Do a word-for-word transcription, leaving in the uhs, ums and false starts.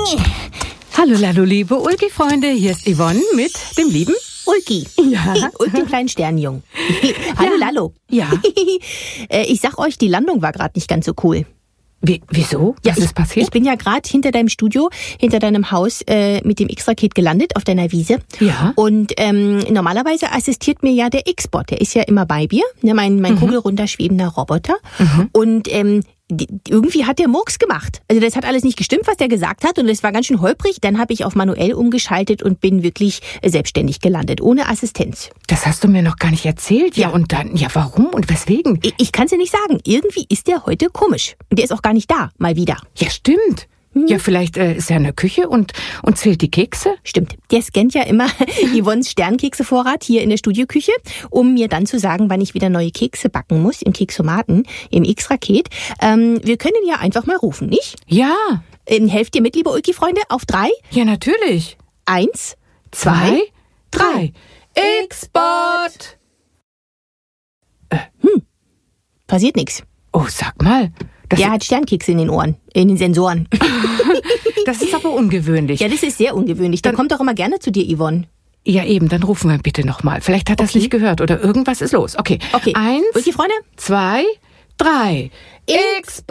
Hallo, hallo, liebe Ulki-Freunde, hier ist Yvonne mit dem lieben Ulki. Ja. Und dem kleinen Sternjungen. Hallo, Ja. Lallo. Ja. Äh, Ich sag euch, die Landung war gerade nicht ganz so cool. Wie, wieso? Was ich, ist passiert? Ich bin ja gerade hinter deinem Studio, hinter deinem Haus äh, mit dem X-Raket gelandet auf deiner Wiese. Ja. Und ähm, normalerweise assistiert mir ja der X-Bot. Der ist ja immer bei mir, ne, mein, mein mhm. kugelrunder schwebender Roboter. Mhm. Und ähm, die, irgendwie hat der Murks gemacht. Also das hat alles nicht gestimmt, was der gesagt hat. Und es war ganz schön holprig. Dann habe ich auf manuell umgeschaltet und bin wirklich äh, selbstständig gelandet, ohne Assistenz. Das hast du mir noch gar nicht erzählt. Ja, Ja. und dann, ja, warum und weswegen? Ich, ich kann es dir nicht sagen. Irgendwie ist der heute komisch. Und der ist auch gar nicht da, mal wieder. Ja, stimmt. Hm. Ja, vielleicht äh, ist er in der Küche und, und zählt die Kekse. Stimmt. Der scannt ja immer Yvonnes Sternkeksevorrat hier in der Studioküche, um mir dann zu sagen, wann ich wieder neue Kekse backen muss im Keksomaten, im X-Raket. Ähm, wir können ja einfach mal rufen, nicht? Ja. Ähm, helft ihr mit, liebe Ulki-Freunde? Auf drei? Ja, natürlich. Eins, Zwei, drei. X-Bot. passiert nichts. Oh, sag mal. Das, Der hat Sternkekse in den Ohren, in den Sensoren. das ist aber ungewöhnlich. Ja, das ist sehr ungewöhnlich. Der Dann- kommt doch immer gerne zu dir, Yvonne. Ja, eben, dann rufen wir bitte nochmal. Vielleicht hat er es Okay. nicht gehört oder irgendwas ist los. Okay. Okay. Eins, Ulki-Freunde? zwei, drei. X